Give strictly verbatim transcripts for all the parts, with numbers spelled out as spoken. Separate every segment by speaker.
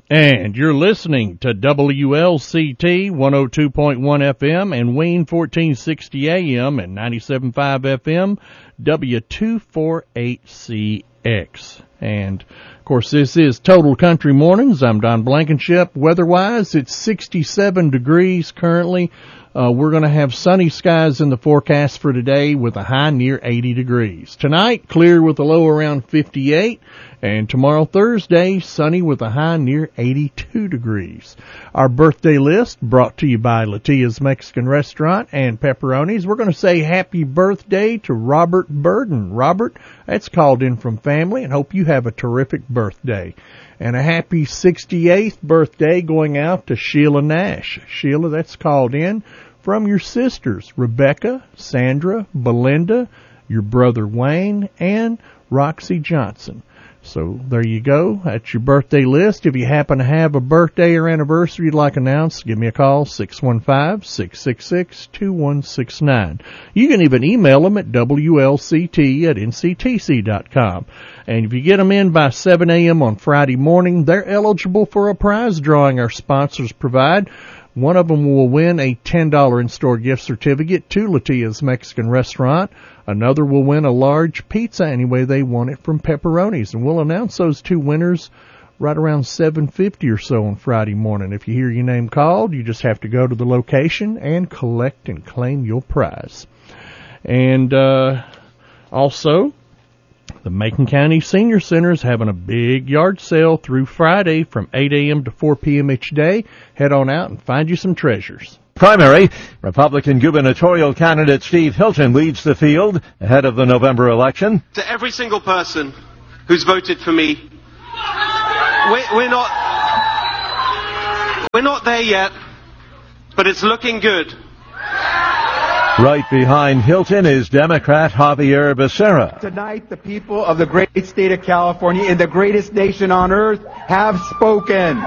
Speaker 1: And you're listening to W L C T one oh two point one F M and Wayne fourteen sixty A M and ninety-seven point five F M, W two forty-eight C X. And, of course, this is Total Country Mornings. I'm Don Blankenship. Weather-wise, it's sixty-seven degrees currently. Uh, we're going to have sunny skies in the forecast for today with a high near eighty degrees. Tonight, clear with a low around fifty-eight. And tomorrow, Thursday, sunny with a high near eighty-two degrees. Our birthday list brought to you by Latia's Mexican Restaurant and Pepperonis. We're going to say happy birthday to Robert Burden. Robert, that's called in from family, and hope you have a terrific birthday. And a happy sixty-eighth birthday going out to Sheila Nash. Sheila, that's called in from your sisters, Rebecca, Sandra, Belinda, your brother Wayne, and Roxy Johnson. So there you go. That's your birthday list. If you happen to have a birthday or anniversary you'd like announced, give me a call, six one five, six six six, two one six nine. You can even email them at W L C T at N C T C dot com. And if you get them in by seven a.m. on Friday morning, they're eligible for a prize drawing our sponsors provide. One of them will win a ten dollars in-store gift certificate to Latia's Mexican Restaurant. Another will win a large pizza any way they want it from Pepperonis. And we'll announce those two winners right around seven fifty or so on Friday morning. If you hear your name called, you just have to go to the location and collect and claim your prize. And uh also, the Macon County Senior Center is having a big yard sale through Friday from eight a.m. to four p.m. each day. Head on out and find you some treasures.
Speaker 2: Primary, Republican gubernatorial candidate Steve Hilton leads the field ahead of the November election.
Speaker 3: To every single person who's voted for me, we're, we're not, we're not there yet, but it's looking good.
Speaker 2: Right behind Hilton is Democrat Javier Becerra.
Speaker 4: Tonight, the people of the great state of California, in the greatest nation on earth, have spoken.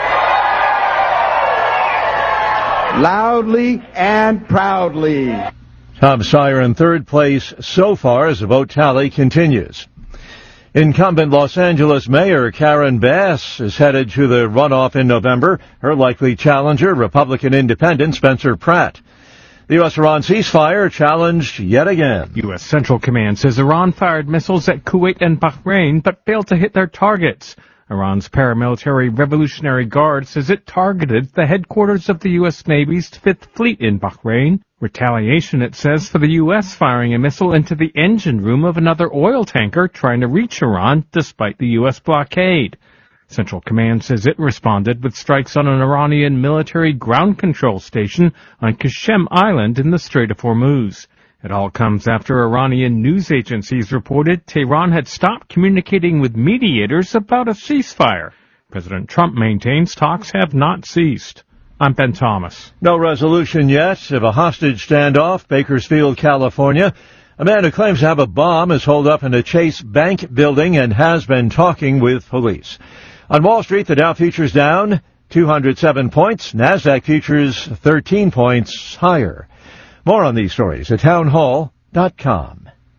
Speaker 4: Loudly and proudly.
Speaker 2: Tom Steyer in third place so far as the vote tally continues. Incumbent Los Angeles Mayor Karen Bass is headed to the runoff in November. Her likely challenger, Republican independent Spencer Pratt. The U S-Iran ceasefire challenged yet again.
Speaker 5: U S Central Command says Iran fired missiles at Kuwait and Bahrain, but failed to hit their targets. Iran's paramilitary Revolutionary Guard says it targeted the headquarters of the U S Navy's Fifth Fleet in Bahrain. Retaliation, it says, for the U S firing a missile into the engine room of another oil tanker trying to reach Iran despite the U S blockade. Central Command says it responded with strikes on an Iranian military ground control station on Qasem Island in the Strait of Hormuz. It all comes after Iranian news agencies reported Tehran had stopped communicating with mediators about a ceasefire. President Trump maintains talks have not ceased. I'm Ben Thomas.
Speaker 2: No resolution yet of a hostage standoff, Bakersfield, California. A man who claims to have a bomb is holed up in a Chase Bank building and has been talking with police. On Wall Street, the Dow futures down two hundred seven points. NASDAQ futures thirteen points higher. More on these stories at townhall dot com.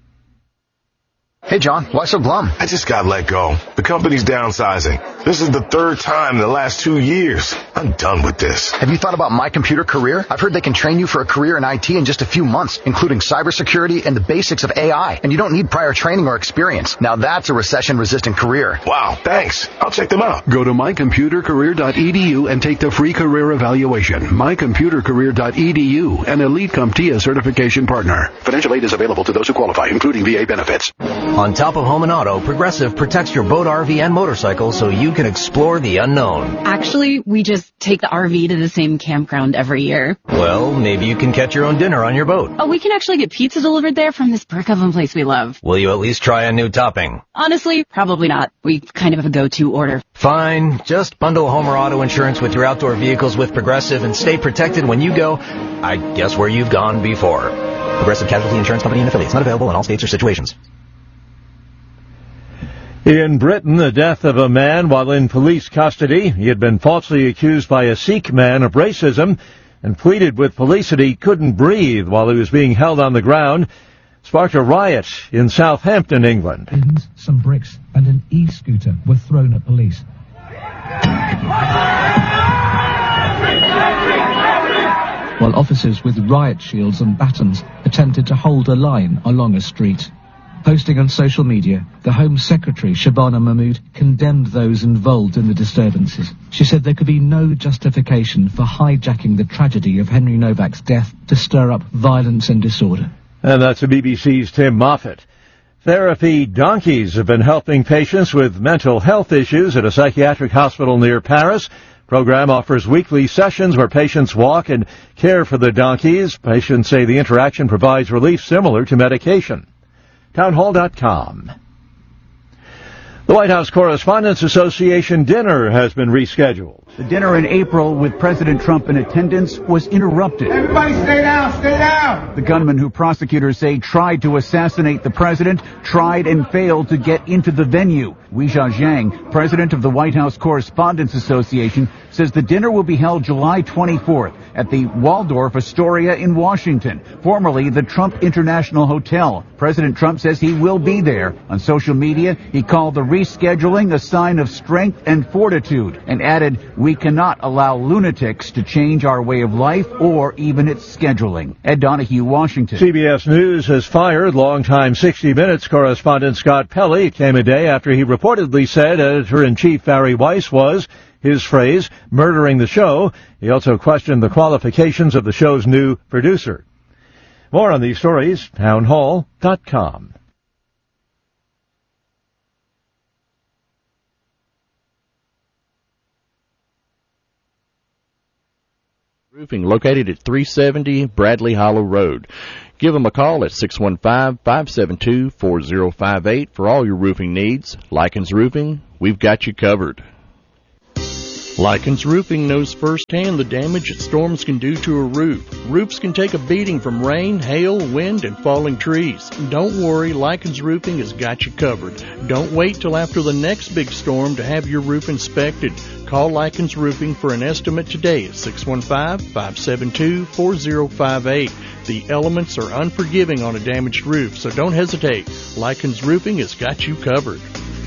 Speaker 6: Hey, John, why so glum?
Speaker 7: I just got let go. The company's downsizing. This is the third time in the last two years. I'm done with this.
Speaker 6: Have you thought about My Computer Career? I've heard they can train you for a career in I T in just a few months, including cybersecurity and the basics of A I. And you don't need prior training or experience. Now that's a recession-resistant career.
Speaker 7: Wow, thanks. I'll check them out.
Speaker 8: Go to my computer career dot e d u and take the free career evaluation. my computer career dot e d u, an Elite CompTIA certification partner. Financial aid is available to those who qualify, including V A benefits.
Speaker 9: On top of home and auto, Progressive protects your boat, R V, and motorcycle so you can explore the unknown.
Speaker 10: Actually, we just take the R V to the same campground every year.
Speaker 9: Well, maybe you can catch your own dinner on your boat.
Speaker 10: Oh, we can actually get pizza delivered there from this brick oven place we love.
Speaker 9: Will you at least try a new topping?
Speaker 10: Honestly, probably not. We kind of have a go-to order.
Speaker 9: Fine. Just bundle home or auto insurance with your outdoor vehicles with Progressive and stay protected when you go, I guess, where you've gone before. Progressive Casualty Insurance Company and affiliates. Not available in all states or situations.
Speaker 2: In Britain, the death of a man while in police custody. He had been falsely accused by a Sikh man of racism and pleaded with police that he couldn't breathe while he was being held on the ground. Sparked a riot in Southampton, England.
Speaker 11: Some bricks and an e-scooter were thrown at police. While officers with riot shields and batons attempted to hold a line along a street. Posting on social media, the Home Secretary, Shabana Mahmood, condemned those involved in the disturbances. She said there could be no justification for hijacking the tragedy of Henry Novak's death to stir up violence and disorder.
Speaker 2: And that's the B B C's Tim Moffat. Therapy donkeys have been helping patients with mental health issues at a psychiatric hospital near Paris. Program offers weekly sessions where patients walk and care for the donkeys. Patients say the interaction provides relief similar to medication. townhall dot com. The White House Correspondents Association dinner has been rescheduled.
Speaker 4: The dinner in April with President Trump in attendance was interrupted.
Speaker 12: Everybody stay down, stay down!
Speaker 4: The gunman who prosecutors say tried to assassinate the president tried and failed to get into the venue. Weijia Zhang, president of the White House Correspondents Association, says the dinner will be held July twenty-fourth at the Waldorf Astoria in Washington, formerly the Trump International Hotel. President Trump says he will be there. On social media, he called the rescheduling a sign of strength and fortitude and added, "We cannot allow lunatics to change our way of life or even its scheduling." Ed Donahue, Washington.
Speaker 2: C B S News has fired longtime sixty minutes correspondent Scott Pelley. It came a day after he reportedly said editor-in-chief Barry Weiss was, his phrase, murdering the show. He also questioned the qualifications of the show's new producer. More on these stories, townhall dot com.
Speaker 1: Roofing located at three seventy Bradley Hollow Road. Give them a call at six one five, five seven two, four zero five eight for all your roofing needs. Likens Roofing, we've got you covered. Likens Roofing knows firsthand the damage that storms can do to a roof. Roofs can take a beating from rain, hail, wind, and falling trees. Don't worry, Likens Roofing has got you covered. Don't wait till after the next big storm to have your roof inspected. Call Likens Roofing for an estimate today at six one five, five seven two, four zero five eight. The elements are unforgiving on a damaged roof, so don't hesitate. Likens Roofing has got you covered.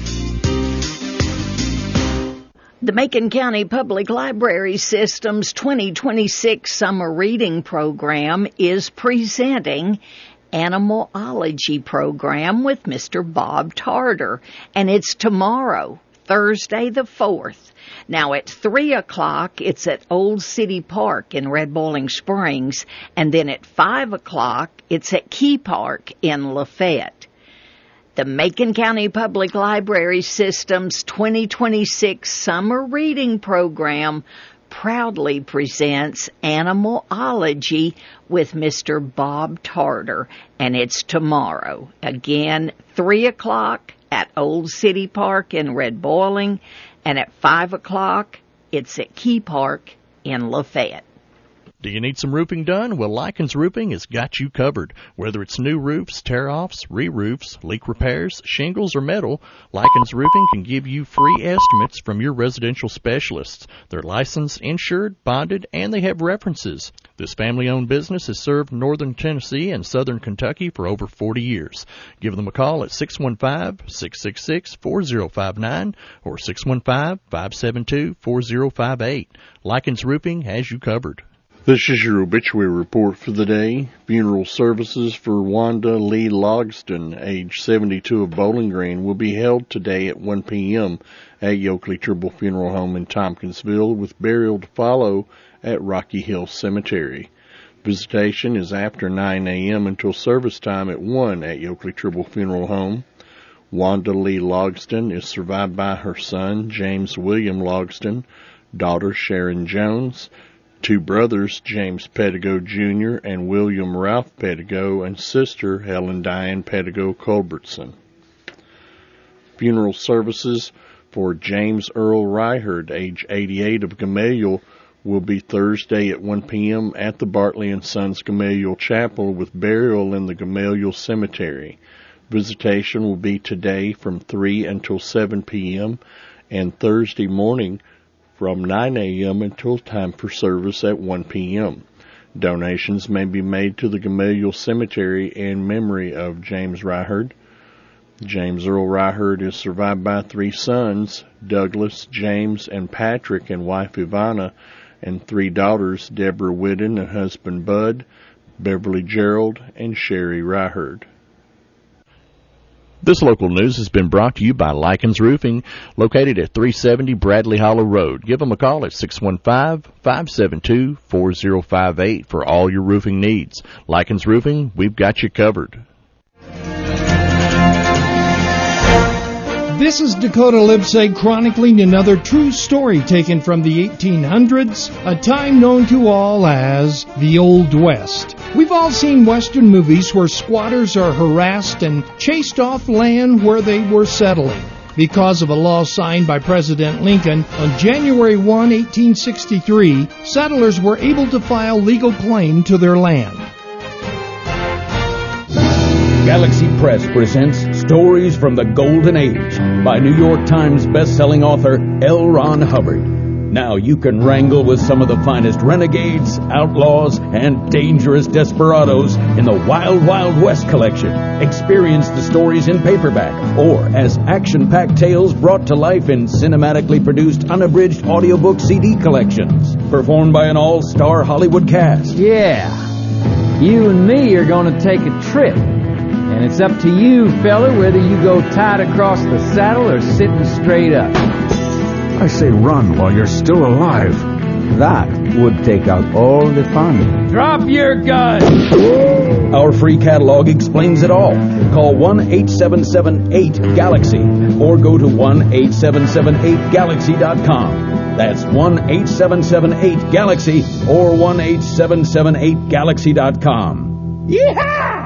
Speaker 13: The Macon County Public Library System's twenty twenty-six Summer Reading Program is presenting Animalology Program with Mister Bob Tarter, and it's tomorrow, Thursday the fourth. Now at three o'clock, it's at Old City Park in Red Boiling Springs, and then at five o'clock, it's at Key Park in Lafayette. The Macon County Public Library System's twenty twenty-six Summer Reading Program proudly presents Animalology with Mister Bob Tarter, and it's tomorrow. Again, three o'clock at Old City Park in Red Boiling, and at five o'clock, it's at Key Park in Lafayette.
Speaker 1: Do you need some roofing done? Well, Likens Roofing has got you covered. Whether it's new roofs, tear-offs, re-roofs, leak repairs, shingles, or metal, Likens Roofing can give you free estimates from your residential specialists. They're licensed, insured, bonded, and they have references. This family-owned business has served northern Tennessee and southern Kentucky for over forty years. Give them a call at six one five, six six six, four zero five nine or six one five, five seven two, four zero five eight. Likens Roofing has you covered.
Speaker 14: This is your obituary report for the day. Funeral services for Wanda Lee Logston, age seventy-two, of Bowling Green, will be held today at one p.m. at Yoakley Tribble Funeral Home in Tompkinsville, with burial to follow at Rocky Hill Cemetery. Visitation is after nine a.m. until service time at one at Yoakley Tribble Funeral Home. Wanda Lee Logston is survived by her son, James William Logston, daughter Sharon Jones, two brothers, James Pettigo Junior and William Ralph Pettigo, and sister, Helen Diane Pettigo Culbertson. Funeral services for James Earl Ryherd, age eighty-eight, of Gamaliel, will be Thursday at one p.m. at the Bartley and Sons Gamaliel Chapel, with burial in the Gamaliel Cemetery. Visitation will be today from three until seven p.m. and Thursday morning from nine a.m. until time for service at one p.m. Donations may be made to the Gamaliel Cemetery in memory of James Ryherd. James Earl Ryherd is survived by three sons, Douglas, James, and Patrick, and wife Ivana, and three daughters, Deborah Whiddon and husband Bud, Beverly Gerald, and Sherry Ryherd.
Speaker 1: This local news has been brought to you by Likens Roofing, located at three seventy Bradley Hollow Road. Give them a call at six one five, five seven two, four zero five eight for all your roofing needs. Likens Roofing, we've got you covered.
Speaker 15: This is Dakota Libsay chronicling another true story taken from the eighteen hundreds, a time known to all as the Old West. We've all seen Western movies where squatters are harassed and chased off land where they were settling. Because of a law signed by President Lincoln on January first, eighteen sixty-three, settlers were able to file legal claim to their land.
Speaker 16: Galaxy Press presents Stories from the Golden Age by New York Times best-selling author L. Ron Hubbard. Now you can wrangle with some of the finest renegades, outlaws, and dangerous desperados in the Wild Wild West collection. Experience the stories in paperback or as action-packed tales brought to life in cinematically produced unabridged audiobook C D collections. Performed by an all-star Hollywood cast.
Speaker 17: Yeah, you and me are going to take a trip. And it's up to you, fella, whether you go tied across the saddle or sitting straight up.
Speaker 4: I say run while you're still alive.
Speaker 17: That would take out all the fun. Drop your gun!
Speaker 16: Our free catalog explains it all. Call one eight seven seven eight Galaxy or go to one eight seven seven eight galaxy dot com. That's one eight seven seven eight Galaxy or one eight seven seven eight galaxy dot com.
Speaker 17: Yeehaw!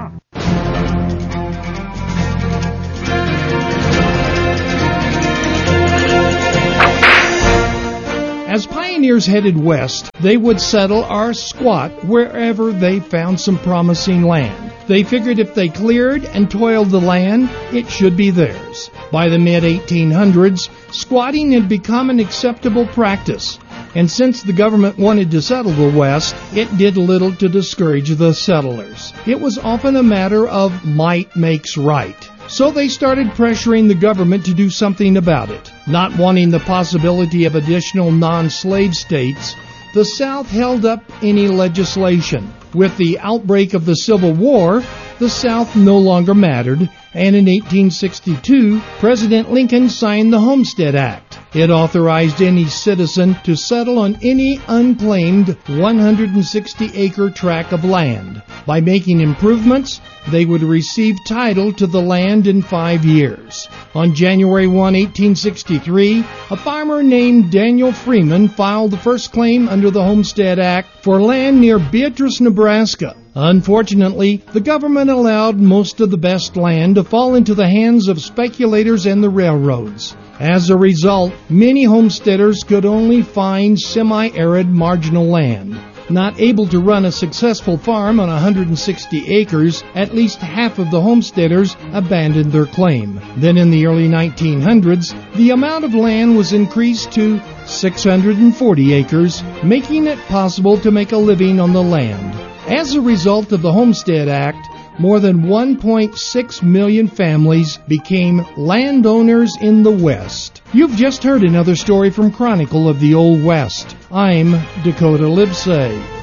Speaker 15: As pioneers headed west, they would settle or squat wherever they found some promising land. They figured if they cleared and toiled the land, it should be theirs. By the mid eighteen hundreds, squatting had become an acceptable practice. And since the government wanted to settle the West, it did little to discourage the settlers. It was often a matter of might makes right. So they started pressuring the government to do something about it. Not wanting the possibility of additional non-slave states, the South held up any legislation. With the outbreak of the Civil War, the South no longer mattered, and in eighteen sixty-two, President Lincoln signed the Homestead Act. It authorized any citizen to settle on any unclaimed one hundred sixty acre tract of land. By making improvements, they would receive title to the land in five years. On January first, eighteen sixty-three, a farmer named Daniel Freeman filed the first claim under the Homestead Act for land near Beatrice, Nebraska. Unfortunately, the government allowed most of the best land to fall into the hands of speculators and the railroads. As a result, many homesteaders could only find semi-arid marginal land. Not able to run a successful farm on one hundred sixty acres, at least half of the homesteaders abandoned their claim. Then in the early nineteen hundreds, the amount of land was increased to six hundred forty acres, making it possible to make a living on the land. As a result of the Homestead Act, more than one point six million families became landowners in the West. You've just heard another story from Chronicle of the Old West. I'm Dakota Libsay.